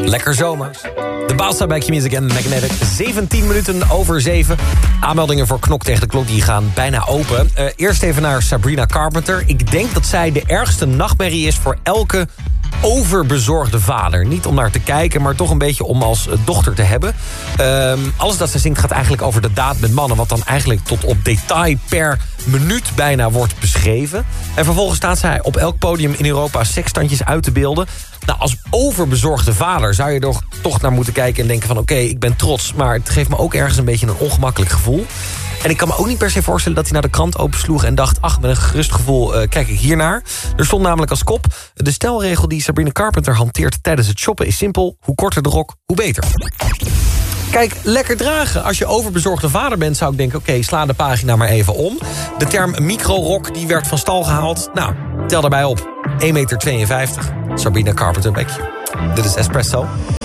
Lekker zomers. De Balsa bij Q-Music en Magnetic. 17 minuten over 7. Aanmeldingen voor Knok tegen de Klok die gaan bijna open. Eerst even naar Sabrina Carpenter. Ik denk dat zij de ergste nachtmerrie is voor elke overbezorgde vader. Niet om naar te kijken, maar toch een beetje om als dochter te hebben. Alles dat ze zingt gaat eigenlijk over de daad met mannen, wat dan eigenlijk tot op detail per minuut bijna wordt beschreven. En vervolgens staat zij op elk podium in Europa seksstandjes uit te beelden. Nou, als overbezorgde vader zou je er toch naar moeten kijken en denken van oké, ik ben trots, maar het geeft me ook ergens een beetje een ongemakkelijk gevoel. En ik kan me ook niet per se voorstellen dat hij naar de krant opensloeg en dacht, ach, met een gerust gevoel kijk ik hiernaar. Er stond namelijk als kop: de stelregel die Sabrina Carpenter hanteert tijdens het shoppen is simpel: hoe korter de rok, hoe beter. Kijk, lekker dragen. Als je overbezorgde vader bent, zou ik denken, oké, sla de pagina maar even om. De term microrok, die werd van stal gehaald. Nou, tel daarbij op. 1,52 meter. Sabrina Carpenter, bekje. Dit is Espresso.